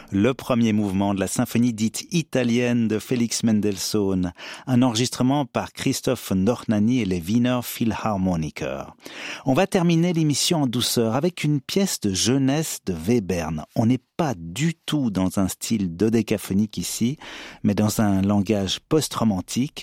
le premier mouvement de la symphonie dite italienne de Félix Mendelssohn, un enregistrement par Christoph Dornani et les Wiener Philharmoniker. On va terminer l'émission en douceur avec une pièce de jeunesse de Webern. On n'est pas du tout dans un style dodécaphonique ici, mais dans un langage post-romantique.